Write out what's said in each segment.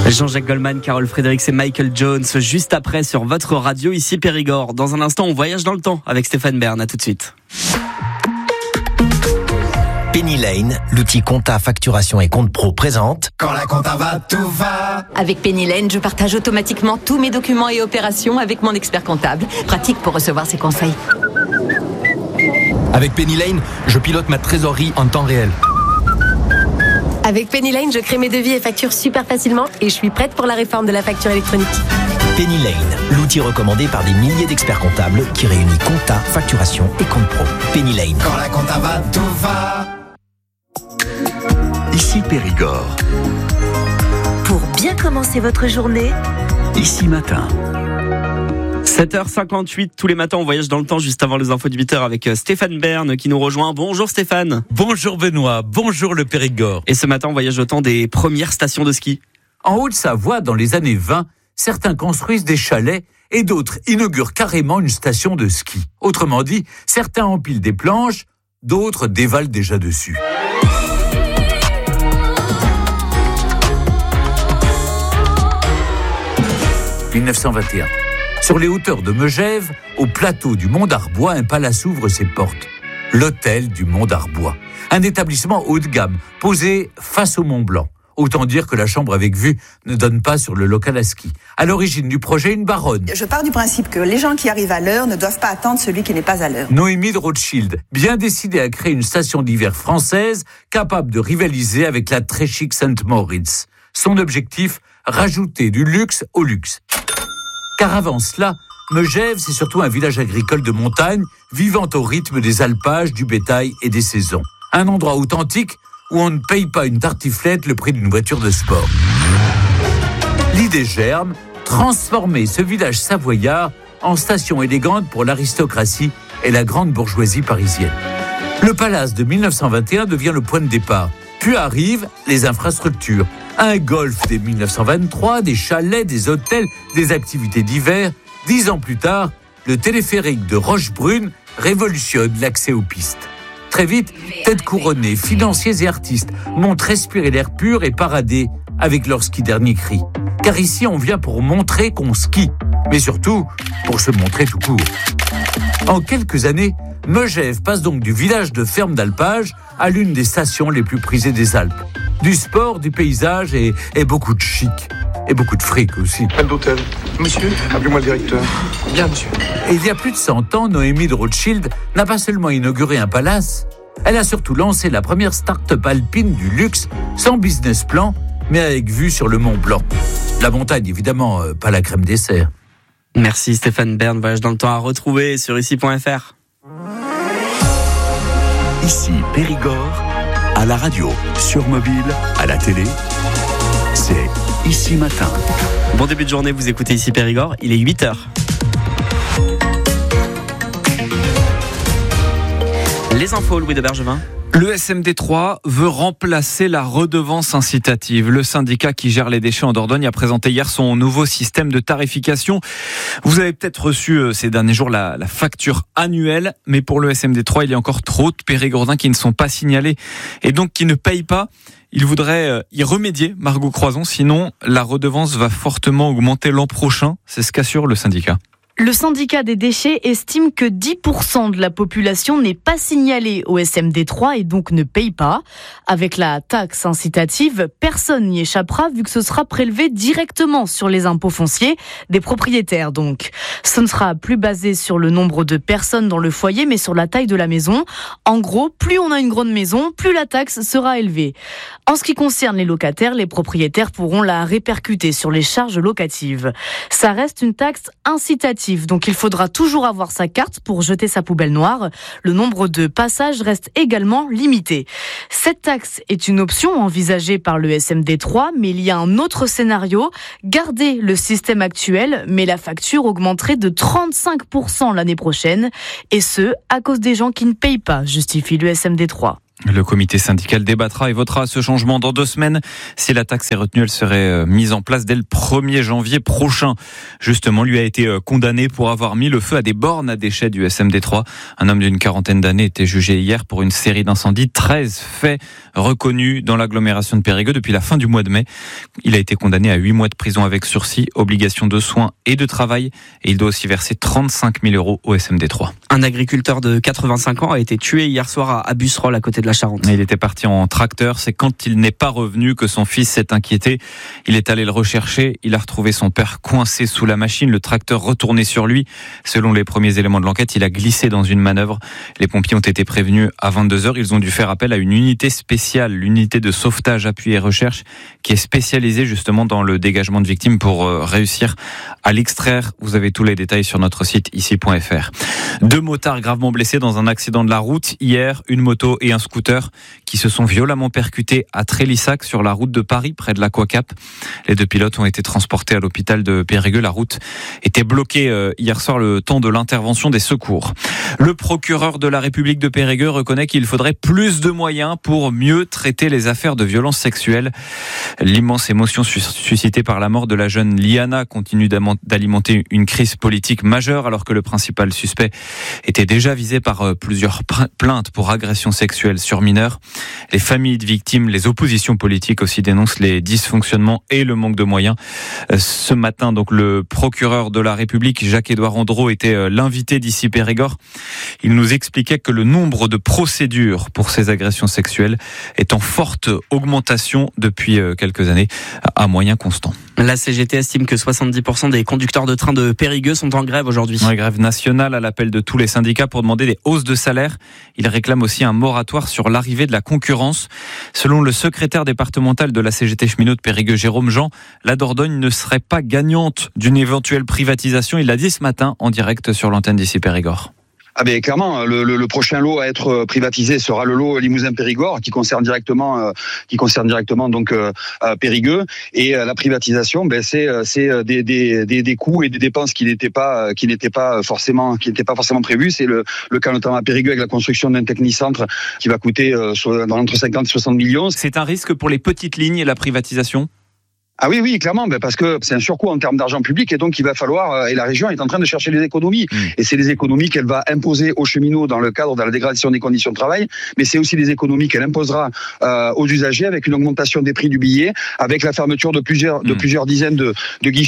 Jean-Jacques Goldman, Carole Fredericks et Michael Jones, juste après sur votre radio, ici Périgord. Dans un instant, on voyage dans le temps avec Stéphane Bern. À tout de suite. Penny Lane, l'outil compta, facturation et compte pro présente. Quand la compta va, tout va. Avec Penny Lane, je partage automatiquement tous mes documents et opérations avec mon expert comptable. Pratique pour recevoir ses conseils. Avec Penny Lane, je pilote ma trésorerie en temps réel. Avec Penny Lane, je crée mes devis et factures super facilement et je suis prête pour la réforme de la facture électronique. Penny Lane, l'outil recommandé par des milliers d'experts comptables qui réunit compta, facturation et compte pro. Penny Lane. Quand la compta va, tout va. Ici Périgord. Pour bien commencer votre journée, Ici Matin. 7h58, tous les matins on voyage dans le temps juste avant les infos de 8h avec Stéphane Bern qui nous rejoint. Bonjour Stéphane. Bonjour Benoît, bonjour le Périgord. Et ce matin on voyage au temps des premières stations de ski. En Haute-Savoie, dans les années 20, certains construisent des chalets et d'autres inaugurent carrément une station de ski. Autrement dit, certains empilent des planches, d'autres dévalent déjà dessus. « 1921. Sur les hauteurs de Megève, au plateau du Mont d'Arbois, un palace ouvre ses portes. L'hôtel du Mont d'Arbois. Un établissement haut de gamme, posé face au Mont Blanc. Autant dire que la chambre avec vue ne donne pas sur le local à ski. À l'origine du projet, une baronne. Je pars du principe que les gens qui arrivent à l'heure ne doivent pas attendre celui qui n'est pas à l'heure. Noémie de Rothschild, bien décidée à créer une station d'hiver française capable de rivaliser avec la très chic Saint-Moritz. Son objectif, rajouter du luxe au luxe. Car avant cela, Megève, c'est surtout un village agricole de montagne, vivant au rythme des alpages, du bétail et des saisons. Un endroit authentique où on ne paye pas une tartiflette le prix d'une voiture de sport. L'idée germe, transformer ce village savoyard en station élégante pour l'aristocratie et la grande bourgeoisie parisienne. Le palace de 1921 devient le point de départ. Puis arrivent les infrastructures. Un golf dès 1923, des chalets, des hôtels, des activités d'hiver. 10 ans plus tard, le téléphérique de Rochebrune révolutionne l'accès aux pistes. Très vite, têtes couronnées, financiers et artistes montent respirer l'air pur et parader avec leur ski dernier cri. Car ici, on vient pour montrer qu'on skie, mais surtout pour se montrer tout court. En quelques années, Megève passe donc du village de ferme d'alpage à l'une des stations les plus prisées des Alpes. Du sport, du paysage et beaucoup de chic. Et beaucoup de fric aussi. Pas d'hôtel. Monsieur, appelez-moi le directeur. Bien, monsieur. Et il y a plus de 100 ans, Noémie de Rothschild n'a pas seulement inauguré un palace, elle a surtout lancé la première start-up alpine du luxe, sans business plan, mais avec vue sur le Mont Blanc. La montagne, évidemment, pas la crème dessert. Merci Stéphane Bern, voyage dans le temps à retrouver sur ici.fr. Ici Périgord, à la radio, sur mobile, à la télé, c'est Ici Matin. Bon début de journée, vous écoutez ici Périgord, il est 8h. Les infos, Louis de Bergevin. Le SMD3 veut remplacer la redevance incitative. Le syndicat qui gère les déchets en Dordogne a présenté hier son nouveau système de tarification. Vous avez peut-être reçu ces derniers jours la facture annuelle, mais pour le SMD3, il y a encore trop de Périgordins qui ne sont pas signalés et donc qui ne payent pas. Il voudrait y remédier, Margot Croison, sinon la redevance va fortement augmenter l'an prochain. C'est ce qu'assure le syndicat. Le syndicat des déchets estime que 10% de la population n'est pas signalée au SMD3 et donc ne paye pas. Avec la taxe incitative, personne n'y échappera vu que ce sera prélevé directement sur les impôts fonciers des propriétaires donc. Ce ne sera plus basé sur le nombre de personnes dans le foyer mais sur la taille de la maison. En gros, plus on a une grande maison, plus la taxe sera élevée. En ce qui concerne les locataires, les propriétaires pourront la répercuter sur les charges locatives. Ça reste une taxe incitative, donc il faudra toujours avoir sa carte pour jeter sa poubelle noire. Le nombre de passages reste également limité. Cette taxe est une option envisagée par le SMD3, mais il y a un autre scénario. Garder le système actuel, mais la facture augmenterait de 35% l'année prochaine. Et ce, à cause des gens qui ne payent pas, justifie le SMD3. Le comité syndical débattra et votera ce changement dans 2 semaines. Si la taxe est retenue, elle serait mise en place dès le 1er janvier prochain. Justement, lui a été condamné pour avoir mis le feu à des bornes à déchets du SMD3. Un homme d'une 40aine d'années était jugé hier pour une série d'incendies. 13 faits reconnus dans l'agglomération de Périgueux depuis la fin du mois de mai. Il a été condamné à 8 mois de prison avec sursis, obligation de soins et de travail. Et il doit aussi verser 35 000 € au SMD3. Un agriculteur de 85 ans a été tué hier soir à Busserolles, à côté de la Charente. Il était parti en tracteur. C'est quand il n'est pas revenu que son fils s'est inquiété. Il est allé le rechercher. Il a retrouvé son père coincé sous la machine. Le tracteur retourné sur lui. Selon les premiers éléments de l'enquête, il a glissé dans une manœuvre. Les pompiers ont été prévenus à 22h. Ils ont dû faire appel à une unité spéciale, l'unité de sauvetage, appui et recherche, qui est spécialisée justement dans le dégagement de victimes pour réussir à l'extraire. Vous avez tous les détails sur notre site ici.fr. 2 motards gravement blessés dans un accident de la route. Hier, une moto et un scooter qui se sont violemment percutés à Trélissac sur la route de Paris, près de l'Aquacap. Les 2 pilotes ont été transportés à l'hôpital de Périgueux. La route était bloquée hier soir le temps de l'intervention des secours. Le procureur de la République de Périgueux reconnaît qu'il faudrait plus de moyens pour mieux traiter les affaires de violences sexuelles. L'immense émotion suscitée par la mort de la jeune Liana continue d'alimenter une crise politique majeure, alors que le principal suspect était déjà visé par plusieurs plaintes pour agression sexuelle sur mineurs. Les familles de victimes, les oppositions politiques aussi dénoncent les dysfonctionnements et le manque de moyens. Ce matin, donc, le procureur de la République, Jacques-Édouard Andreau, était l'invité d'Ici Périgord. Il nous expliquait que le nombre de procédures pour ces agressions sexuelles est en forte augmentation depuis quelques années, à moyen constant. La CGT estime que 70% des conducteurs de train de Périgueux sont en grève aujourd'hui. Une grève nationale à l'appel de tous les syndicats pour demander des hausses de salaire. Ils réclament aussi un moratoire sur l'arrivée de la concurrence. Selon le secrétaire départemental de la CGT cheminot de Périgueux, Jérôme Jean, la Dordogne ne serait pas gagnante d'une éventuelle privatisation. Il l'a dit ce matin en direct sur l'antenne d'Ici Périgord. Ah ben clairement, le prochain lot à être privatisé sera le lot Limousin-Périgord qui concerne directement donc Périgueux, et la privatisation c'est des coûts et des dépenses qui n'étaient pas forcément prévus. C'est le cas notamment à Périgueux avec la construction d'un technicentre qui va coûter entre 50 et 60 millions. C'est un risque pour les petites lignes et la privatisation ? Ah oui, clairement, parce que c'est un surcoût en termes d'argent public, et donc il va falloir, et la région est en train de chercher les économies, et c'est les économies qu'elle va imposer aux cheminots dans le cadre de la dégradation des conditions de travail, mais c'est aussi les économies qu'elle imposera aux usagers avec une augmentation des prix du billet, avec la fermeture de plusieurs dizaines de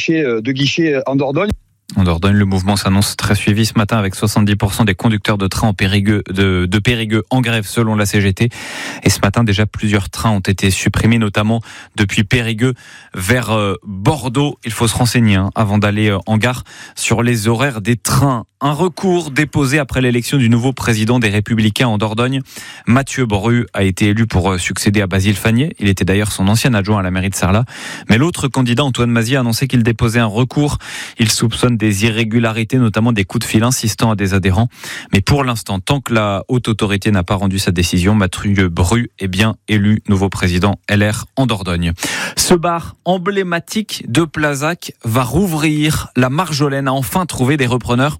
guichets en Dordogne. En Dordogne, le mouvement s'annonce très suivi ce matin avec 70% des conducteurs de train en Périgueux, de Périgueux en grève selon la CGT. Et ce matin, déjà plusieurs trains ont été supprimés, notamment depuis Périgueux vers Bordeaux. Il faut se renseigner avant d'aller en gare sur les horaires des trains. Un recours déposé après l'élection du nouveau président des Républicains en Dordogne. Mathieu Bru a été élu pour succéder à Basile Fagnier. Il était d'ailleurs son ancien adjoint à la mairie de Sarlat. Mais l'autre candidat, Antoine Mazier, a annoncé qu'il déposait un recours. Il soupçonne des irrégularités, notamment des coups de fil insistants à des adhérents. Mais pour l'instant, tant que la haute autorité n'a pas rendu sa décision, Mathieu Bru est bien élu nouveau président LR en Dordogne. Ce bar emblématique de Plazac va rouvrir. La Marjolaine a enfin trouvé des repreneurs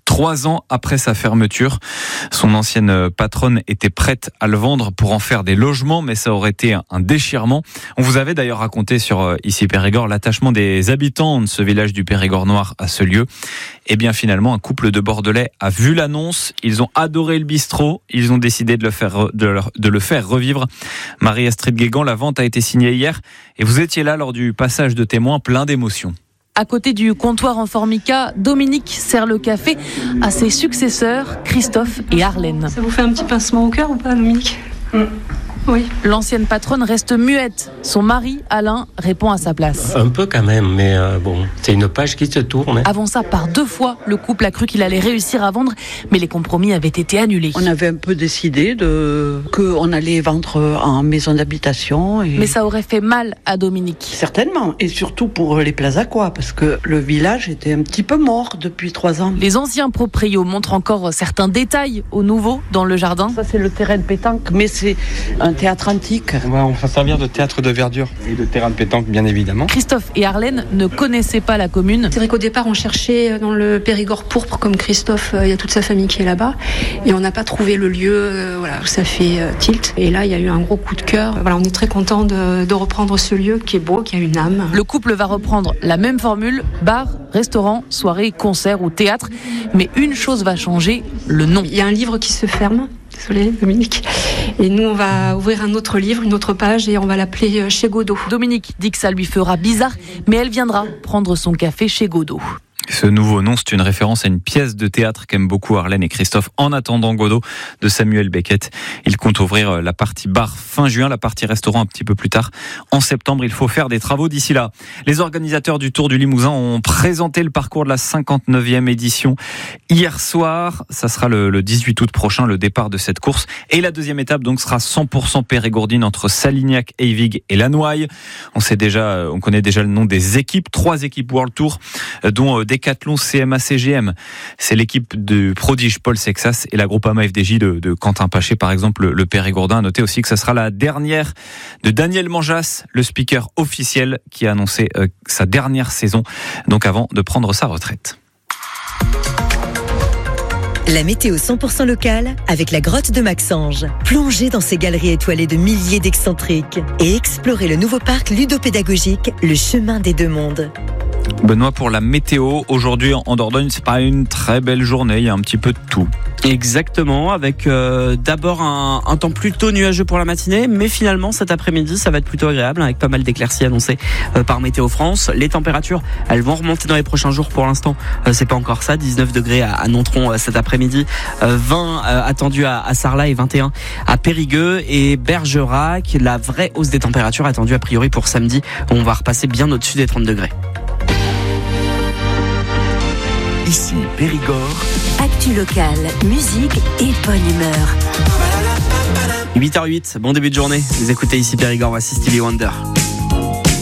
3 ans après sa fermeture. Son ancienne patronne était prête à le vendre pour en faire des logements, mais ça aurait été un déchirement. On vous avait d'ailleurs raconté sur Ici Périgord l'attachement des habitants de ce village du Périgord noir à ce lieu. Et bien finalement, un couple de Bordelais a vu l'annonce. Ils ont adoré le bistrot. Ils ont décidé de le faire revivre. Marie-Astrid Guégan, la vente a été signée hier. Et vous étiez là lors du passage de témoins, plein d'émotions. À côté du comptoir en formica, Dominique sert le café à ses successeurs, Christophe et Arlène. Ça vous fait un petit pincement au cœur ou pas, Dominique ? Oui. L'ancienne patronne reste muette. Son mari, Alain, répond à sa place. Un peu quand même, mais c'est une page qui se tourne. Avant ça, par 2 fois, le couple a cru qu'il allait réussir à vendre, mais les compromis avaient été annulés. On avait un peu décidé qu'on allait vendre en maison d'habitation. Mais ça aurait fait mal à Dominique. Certainement, et surtout pour les Plazacois, parce que le village était un petit peu mort depuis 3 ans. Les anciens proprios montrent encore certains détails aux nouveaux dans le jardin. Ça, c'est le terrain de pétanque, mais c'est un un théâtre antique. On va servir de théâtre de verdure et de terrain de pétanque, bien évidemment. Christophe et Arlène ne connaissaient pas la commune. C'est vrai qu'au départ, on cherchait dans le Périgord pourpre, comme Christophe, il y a toute sa famille qui est là-bas. Et on n'a pas trouvé le lieu où ça fait tilt. Et là, il y a eu un gros coup de cœur. Voilà, on est très content de reprendre ce lieu qui est beau, qui a une âme. Le couple va reprendre la même formule, bar, restaurant, soirée, concert ou théâtre. Mais une chose va changer, le nom. Il y a un livre qui se ferme. Désolée, Dominique. Et nous, on va ouvrir un autre livre, une autre page, et on va l'appeler Chez Godot. Dominique dit que ça lui fera bizarre, mais elle viendra prendre son café chez Godot. Ce nouveau nom, c'est une référence à une pièce de théâtre qu'aiment beaucoup Arlène et Christophe, En attendant Godot, de Samuel Beckett. Ils comptent ouvrir la partie bar fin juin, la partie restaurant un petit peu plus tard. En septembre, il faut faire des travaux d'ici là. Les organisateurs du Tour du Limousin ont présenté le parcours de la 59e édition hier soir. Ça sera le 18 août prochain, le départ de cette course. Et la deuxième étape, donc, sera 100% périgourdine entre Salignac, Eyvig et Lannoy. On connaît déjà le nom des équipes, 3 équipes World Tour, dont Décathlon CMA CGM. C'est l'équipe de prodige Paul Sexas et la Groupama FDJ de Quentin Paché, par exemple, le Périgourdin. À noter aussi que ce sera la dernière de Daniel Manjas, le speaker officiel qui a annoncé sa dernière saison, donc avant de prendre sa retraite. La météo 100% locale avec la grotte de Maxange. Plongez dans ces galeries étoilées de milliers d'excentriques et explorez le nouveau parc ludopédagogique, le chemin des deux mondes. Benoît, pour la météo, aujourd'hui en Dordogne, c'est pas une très belle journée, il y a un petit peu de tout. Exactement, avec d'abord un temps plutôt nuageux pour la matinée, mais finalement cet après-midi ça va être plutôt agréable avec pas mal d'éclaircies annoncées par Météo France. Les températures, elles vont remonter dans les prochains jours. Pour l'instant, c'est pas encore ça. 19 degrés à Nontron cet après-midi, 20 attendus à Sarlat et 21 à Périgueux et Bergerac. La vraie hausse des températures attendue a priori pour samedi. On va repasser bien au-dessus des 30 degrés. Ici Périgord. Actu locale, musique et bonne humeur. 8h08, bon début de journée. Vous écoutez ici Périgord, voici Stevie Wonder.